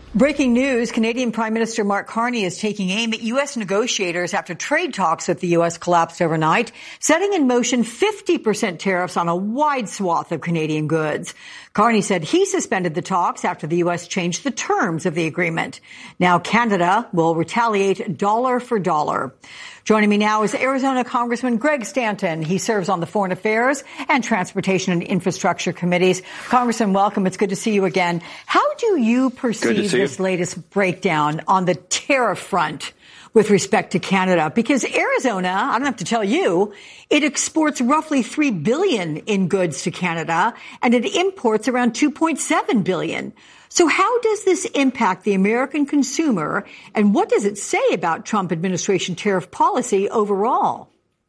Breaking news, Canadian Prime Minister Mark Carney is taking aim at U.S. negotiators after trade talks with the U.S. collapsed overnight, setting in motion 50% tariffs on a wide swath of Canadian goods. Carney said he suspended the talks after the U.S. changed the terms of the agreement. Now Canada will retaliate dollar for dollar. Joining me now is Arizona Congressman Greg Stanton. He serves on the Foreign Affairs and Transportation and Infrastructure Committees. Congressman, welcome. It's good to see you again. How do you perceive this latest breakdown on the tariff front with respect to Canada? Because Arizona, I don't have to tell you, it exports roughly $3 billion in goods to Canada, and it imports around $2.7 billion. So how does this impact the American consumer, and what does it say about Trump administration tariff policy overall?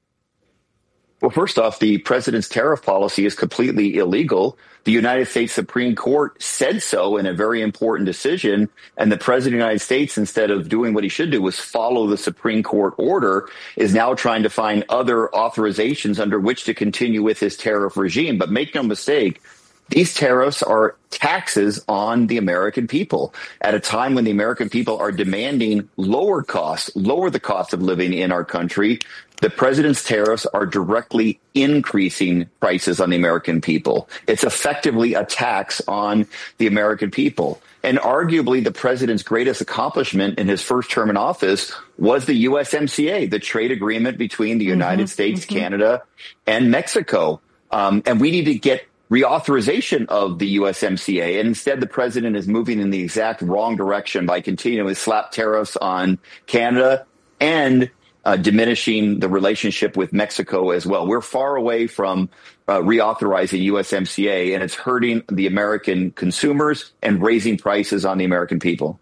Well, first off, the president's tariff policy is completely illegal. The United States Supreme Court said so in a very important decision, and the president of the United States, instead of doing what he should do, was follow the Supreme Court order, is now trying to find other authorizations under which to continue with his tariff regime. But make no mistake, these tariffs are taxes on the American people at a time when the American people are demanding lower costs, lower the cost of living in our country. The president's tariffs are directly increasing prices on the American people. It's effectively a tax on the American people. And arguably the president's greatest accomplishment in his first term in office was the USMCA, the trade agreement between the United States, Canada, and Mexico. And we need to get reauthorization of the USMCA. And instead, the president is moving in the exact wrong direction by continuing to slap tariffs on Canada and diminishing the relationship with Mexico as well. We're far away from reauthorizing USMCA, and it's hurting the American consumers and raising prices on the American people.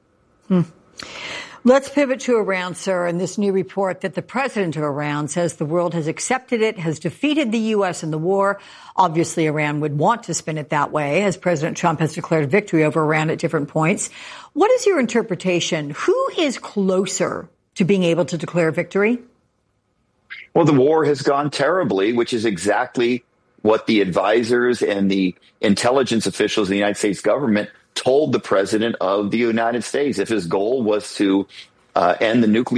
Let's pivot to Iran, sir, and this new report that the president of Iran says the world has accepted it, has defeated the U.S. in the war. Obviously, Iran would want to spin it that way, as President Trump has declared victory over Iran at different points. What is your interpretation? Who is closer to being able to declare victory? Well, the war has gone terribly, which is exactly what the advisors and the intelligence officials in the United States government told the president of the United States. If his goal was to end the nuclear